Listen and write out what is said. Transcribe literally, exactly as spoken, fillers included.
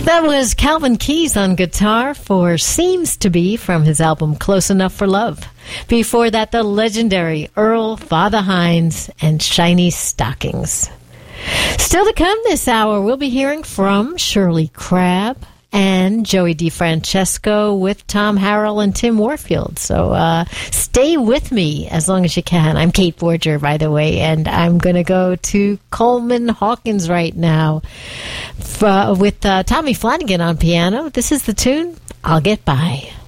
That was Calvin Keys on guitar for Seems to Be from his album Close Enough for Love. Before that, the legendary Earl Father Hines and Shiny Stockings. Still to come this hour, we'll be hearing from Shirley Crabb and Joey DeFrancesco with Tom Harrell and Tim Warfield. So uh, stay with me as long as you can. I'm Kate Borger, by the way, and I'm going to go to Coleman Hawkins right now for, with uh, Tommy Flanagan on piano. This is the tune, I'll Get By.